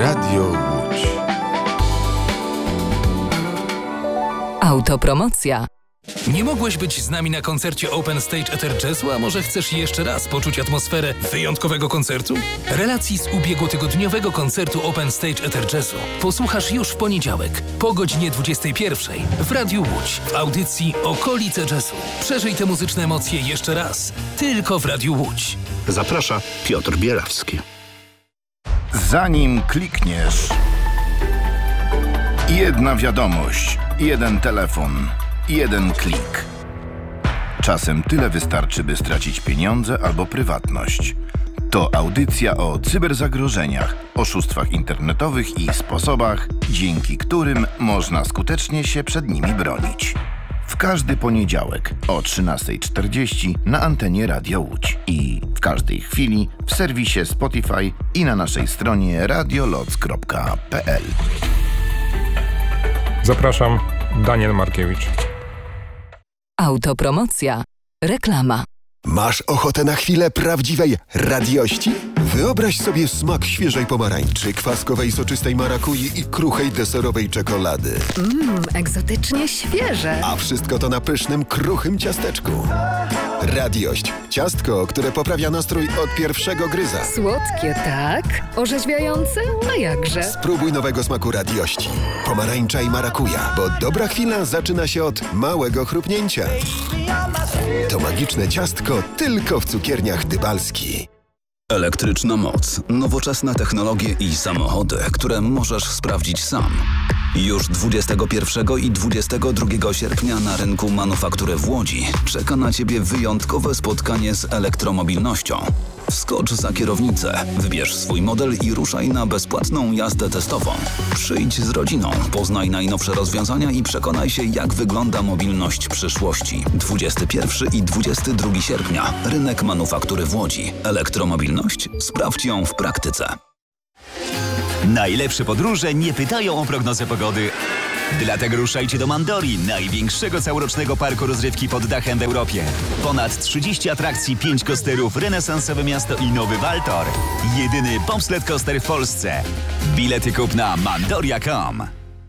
Radio Łódź. Autopromocja. Nie mogłeś być z nami na koncercie Open Stage Ether Jazzu, a może chcesz jeszcze raz poczuć atmosferę wyjątkowego koncertu? Relacji z ubiegłotygodniowego koncertu Open Stage Ether Jazzu posłuchasz już w poniedziałek po godzinie 21 w Radiu Łódź w audycji Okolice Jazzu. Przeżyj te muzyczne emocje jeszcze raz, tylko w Radiu Łódź. Zaprasza Piotr Bielawski. Zanim klikniesz, jedna wiadomość, jeden telefon, jeden klik. Czasem tyle wystarczy, by stracić pieniądze albo prywatność. To audycja o cyberzagrożeniach, oszustwach internetowych i sposobach, dzięki którym można skutecznie się przed nimi bronić. W każdy poniedziałek o 13:40 na antenie Radia Łódź i w każdej chwili w serwisie Spotify i na naszej stronie radioloc.pl. Zapraszam, Daniel Markiewicz. Autopromocja. Reklama. Masz ochotę na chwilę prawdziwej radiości? Wyobraź sobie smak świeżej pomarańczy, kwaskowej soczystej marakui i kruchej deserowej czekolady. Egzotycznie świeże. A wszystko to na pysznym, kruchym ciasteczku. Radiość. Ciastko, które poprawia nastrój od pierwszego gryza. Słodkie, tak? Orzeźwiające? A jakże? Spróbuj nowego smaku radiości. Pomarańcza i marakuja, bo dobra chwila zaczyna się od małego chrupnięcia. To magiczne ciastko tylko w cukierniach Dybalski. Elektryczna moc, nowoczesne technologie i samochody, które możesz sprawdzić sam. Już 21 i 22 sierpnia na rynku manufaktury w Łodzi czeka na Ciebie wyjątkowe spotkanie z elektromobilnością. Wskocz za kierownicę, wybierz swój model i ruszaj na bezpłatną jazdę testową. Przyjdź z rodziną, poznaj najnowsze rozwiązania i przekonaj się, jak wygląda mobilność przyszłości. 21 i 22 sierpnia. Rynek manufaktury w Łodzi. Elektromobilność? Sprawdź ją w praktyce. Najlepsze podróże nie pytają o prognozę pogody. Dlatego ruszajcie do Mandori, największego całorocznego parku rozrywki pod dachem w Europie. Ponad 30 atrakcji, 5 coasterów, renesansowe miasto i nowy Waltor. Jedyny bobsled coaster w Polsce. Bilety kup na mandoria.com.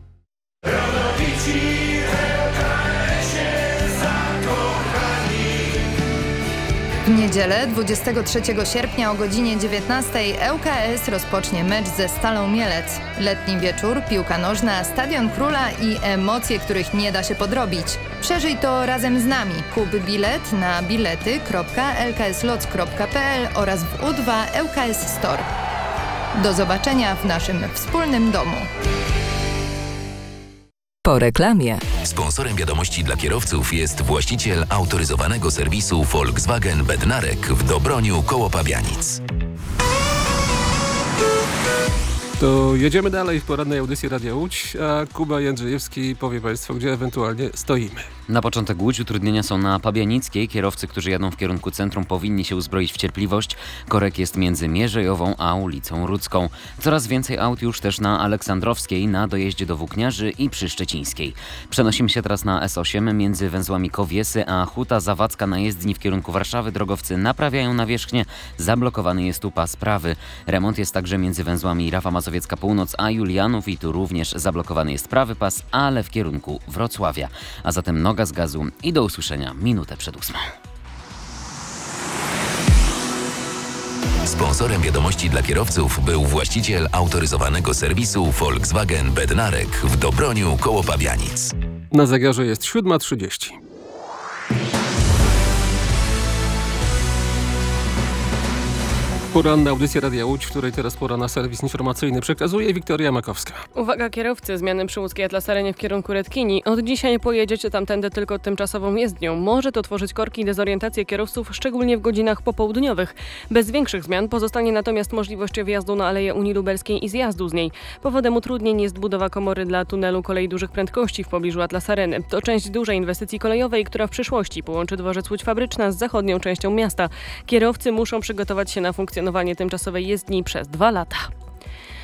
W niedzielę 23 sierpnia o godzinie 19 ŁKS rozpocznie mecz ze Stalą Mielec. Letni wieczór, piłka nożna, Stadion Króla i emocje, których nie da się podrobić. Przeżyj to razem z nami. Kup bilet na bilety.lksloc.pl oraz w U2 ŁKS Store. Do zobaczenia w naszym wspólnym domu. Po reklamie. Sponsorem wiadomości dla kierowców jest właściciel autoryzowanego serwisu Volkswagen Bednarek w Dobroniu koło Pabianic. To jedziemy dalej w porannej audycji Radia Łódź, a Kuba Jędrzejewski powie Państwu, gdzie ewentualnie stoimy. Na początek Łódź, utrudnienia są na Pabianickiej. Kierowcy, którzy jadą w kierunku centrum, powinni się uzbroić w cierpliwość. Korek jest między Mierzejową a ulicą Rudzką. Coraz więcej aut już też na Aleksandrowskiej, na dojeździe do Włókniarzy i przy Szczecińskiej. Przenosimy się teraz na S8 między węzłami Kowiesy a Huta Zawadzka na jezdni w kierunku Warszawy. Drogowcy naprawiają nawierzchnię. Zablokowany jest tu pas prawy. Remont jest także między węzłami Rawa Mazowiecka Północ a Julianów i tu również zablokowany jest prawy pas, ale w kierunku Wrocławia. A zatem noga z gazu i do usłyszenia minutę przed 8. Sponsorem wiadomości dla kierowców był właściciel autoryzowanego serwisu Volkswagen Bednarek w Dobroniu koło Pabianic. Na zegarze jest 7:30. Poranna audycja Radia Łódź, w której teraz pora na serwis informacyjny przekazuje Wiktoria Makowska. Uwaga kierowcy, zmiany przy łódzkiej Atlasarenie w kierunku Redkini. Od dzisiaj pojedziecie tamtędy tylko tymczasową jezdnią. Może to tworzyć korki i dezorientację kierowców, szczególnie w godzinach popołudniowych. Bez większych zmian pozostanie natomiast możliwość wjazdu na Aleję Unii Lubelskiej i zjazdu z niej. Powodem utrudnień jest budowa komory dla tunelu kolei dużych prędkości w pobliżu Atlasareny. To część dużej inwestycji kolejowej, która w przyszłości połączy dworzec Łódź Fabryczna z zachodnią częścią miasta. Kierowcy muszą przygotować się na funkcjonowanie tymczasowej jezdni przez 2 lata.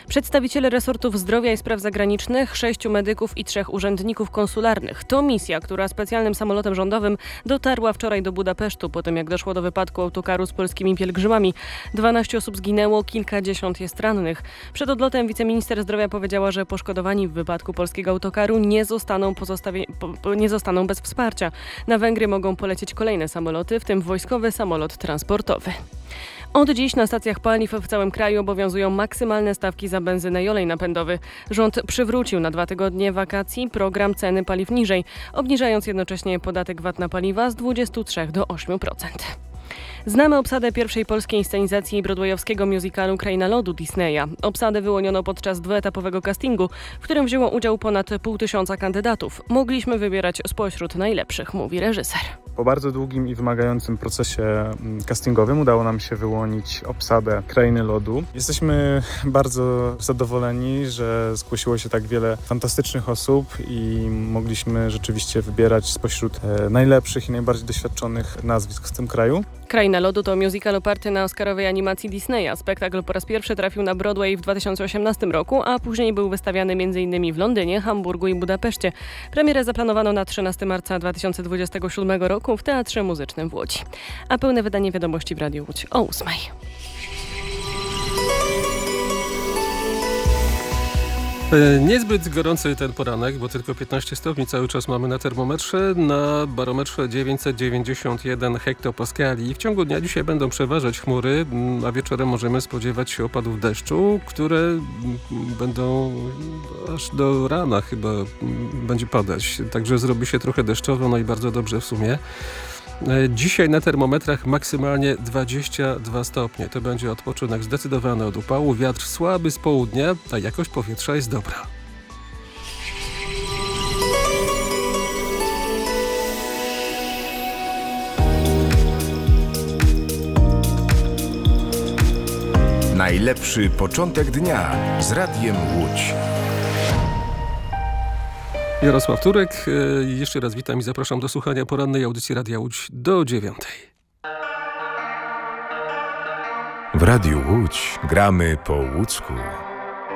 Przedstawiciele resortów zdrowia i spraw zagranicznych, 6 medyków i 3 urzędników konsularnych. To misja, która specjalnym samolotem rządowym dotarła wczoraj do Budapesztu po tym, jak doszło do wypadku autokaru z polskimi pielgrzymami. 12 osób zginęło, kilkadziesiąt jest rannych. Przed odlotem wiceminister zdrowia powiedziała, że poszkodowani w wypadku polskiego autokaru nie zostaną bez wsparcia. Na Węgry mogą polecieć kolejne samoloty, w tym wojskowy samolot transportowy. Od dziś na stacjach paliw w całym kraju obowiązują maksymalne stawki za benzynę i olej napędowy. Rząd przywrócił na 2 tygodnie wakacji program ceny paliw niżej, obniżając jednocześnie podatek VAT na paliwa z 23 do 8%. Znamy obsadę pierwszej polskiej inscenizacji broadwayowskiego musicalu Kraina Lodu Disneya. Obsadę wyłoniono podczas dwuetapowego castingu, w którym wzięło udział ponad 500 kandydatów. Mogliśmy wybierać spośród najlepszych, mówi reżyser. Po bardzo długim i wymagającym procesie castingowym udało nam się wyłonić obsadę Krainy Lodu. Jesteśmy bardzo zadowoleni, że zgłosiło się tak wiele fantastycznych osób i mogliśmy rzeczywiście wybierać spośród najlepszych i najbardziej doświadczonych nazwisk w tym kraju. Kraina Lodu to musical oparty na oscarowej animacji Disneya. Spektakl po raz pierwszy trafił na Broadway w 2018 roku, a później był wystawiany m.in. w Londynie, Hamburgu i Budapeszcie. Premierę zaplanowano na 13 marca 2027 roku w Teatrze Muzycznym w Łodzi. A pełne wydanie wiadomości w Radiu Łódź o 8:00. Niezbyt gorący ten poranek, bo tylko 15 stopni cały czas mamy na termometrze, na barometrze 991 hektopaskali. W ciągu dnia dzisiaj będą przeważać chmury, a wieczorem możemy spodziewać się opadów deszczu, które będą aż do rana chyba będzie padać. Także zrobi się trochę deszczowo, no i bardzo dobrze w sumie. Dzisiaj na termometrach maksymalnie 22 stopnie. To będzie odpoczynek zdecydowany od upału, wiatr słaby z południa, a jakość powietrza jest dobra. Najlepszy początek dnia z Radiem Łódź. Jarosław Turek, jeszcze raz witam i zapraszam do słuchania porannej audycji Radia Łódź do 9:00. W Radiu Łódź gramy po łódzku.